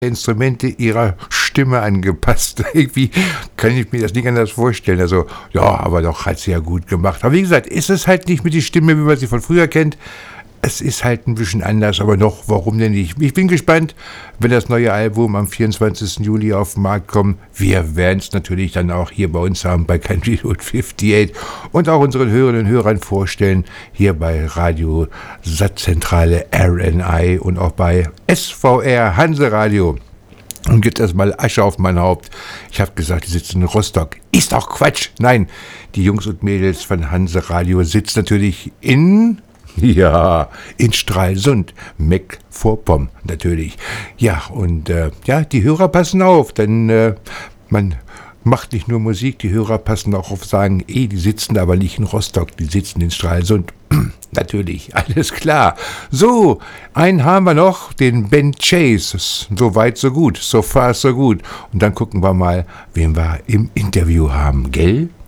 Instrumente ihrer Stimme angepasst. Irgendwie kann ich mir das nicht anders vorstellen. Also, ja, aber doch hat sie ja gut gemacht. Aber wie gesagt, ist es halt nicht mit die Stimme, wie man sie von früher kennt. Es ist halt ein bisschen anders, aber noch, warum denn nicht? Ich bin gespannt, wenn das neue Album am 24. Juli auf den Markt kommt. Wir werden es natürlich dann auch hier bei uns haben, bei Country Road 58 und auch unseren Hörerinnen und Hörern vorstellen, hier bei Radio Satzzentrale RNI und auch bei SVR Hanseradio. Und jetzt erstmal Asche auf mein Haupt. Ich habe gesagt, die sitzen in Rostock. Ist doch Quatsch. Nein, die Jungs und Mädels von Hanseradio sitzen natürlich in Stralsund, Mecklenburg-Vorpommern natürlich. Ja, und die Hörer passen auf, denn man macht nicht nur Musik, die Hörer passen auch auf, sagen, die sitzen aber nicht in Rostock, die sitzen in Stralsund. Natürlich, alles klar. So, einen haben wir noch, den Ben Chase. So weit, so gut, so far, so gut. Und dann gucken wir mal, wen wir im Interview haben, gell?